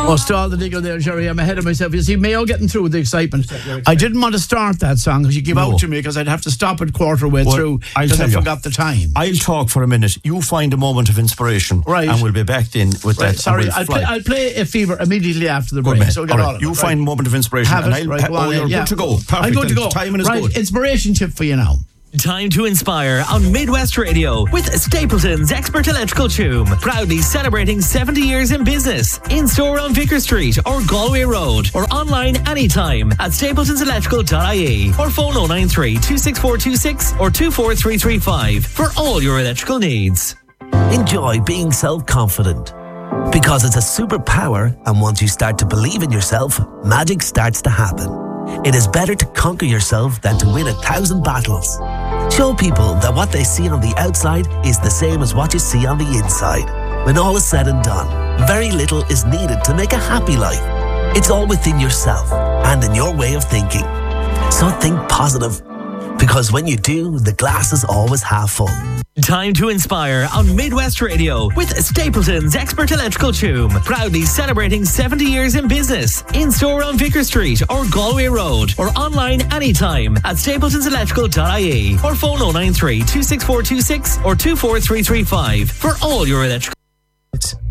Oh, stall the digger there, Jerry. I'm ahead of myself. You see, Mayo getting through the excitement. I didn't want to start that song because you give out to me because I'd have to stop it quarter way through because I forgot the time. I'll talk for a minute. You find a moment of inspiration, right? And we'll be back in with that. Sorry, I'll play A Fever immediately after the break. So we'll get all of it. You find a moment of inspiration, and I'll you're good to go. Perfect. I'm good to go. Timing is good. Inspiration tip for you now. Time to inspire on Midwest Radio with Stapleton's Expert Electrical Choom. Proudly celebrating 70 years in business. In store on Vicar Street or Galway Road, or online anytime at stapletonselectrical.ie or phone 093 26426 or 24335 for all your electrical needs. Enjoy being self-confident, because it's a superpower, and once you start to believe in yourself, magic starts to happen. It is better to conquer yourself than to win 1,000 battles. Show people that what they see on the outside is the same as what you see on the inside. When all is said and done, very little is needed to make a happy life. It's all within yourself and in your way of thinking. So think positive, because when you do, the glass is always half full. Time to inspire on Midwest Radio with Stapleton's Expert Electrical Choom. Proudly celebrating 70 years in business. In store on Vicar Street or Galway Road, or online anytime at stapletonselectrical.ie or phone 093 26426 or 24335 for all your electrical